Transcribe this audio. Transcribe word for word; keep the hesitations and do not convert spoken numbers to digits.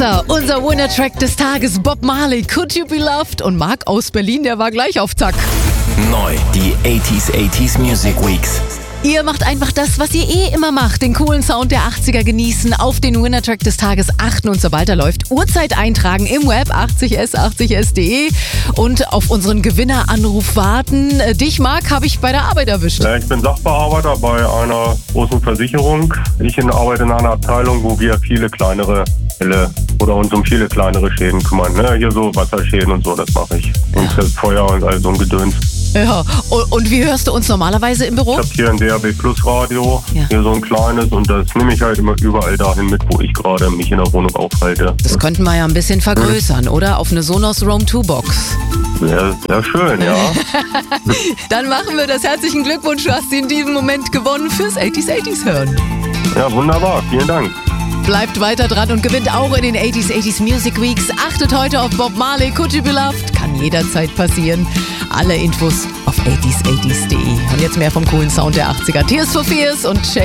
So, unser Winner-Track des Tages, Bob Marley, Could You Be Loved? Und Marc aus Berlin, der war gleich auf Zack. Neu, die achtziger achtziger Music Weeks. Ihr macht einfach das, was ihr eh immer macht. Den coolen Sound der achtziger genießen, auf den Winner-Track des Tages achten und sobald er läuft, Uhrzeit eintragen im Web achtzig s achtzig s punkt de und auf unseren Gewinneranruf warten. Dich, Marc, habe ich bei der Arbeit erwischt. Ja, ich bin Sachbearbeiter bei einer großen Versicherung. Ich arbeite in einer Abteilung, wo wir viele kleinere Fälle oder uns um viele kleinere Schäden kümmern. Ne? Hier so Wasserschäden und so, das mache ich. Und das Feuer und all so ein Gedöns. Ja, und wie hörst du uns normalerweise im Büro? Ich habe hier ein D A B Plus Radio, ja. Hier so ein kleines und das nehme ich halt immer überall dahin mit, wo ich gerade mich in der Wohnung aufhalte. Das könnten wir ja ein bisschen vergrößern, hm. oder? Auf eine Sonos Roam zwei Box. Sehr, sehr schön, ja. Dann machen wir das. Herzlichen Glückwunsch, du hast sie in diesem Moment gewonnen fürs achtziger achtziger hören. Ja, wunderbar, vielen Dank. Bleibt weiter dran und gewinnt auch in den achtziger achtziger Music Weeks. Achtet heute auf Bob Marley, Could You Be Loved? Kann jederzeit passieren. Alle Infos auf achtziger achtziger punkt de. Und jetzt mehr vom coolen Sound der achtziger. Tears for Fears und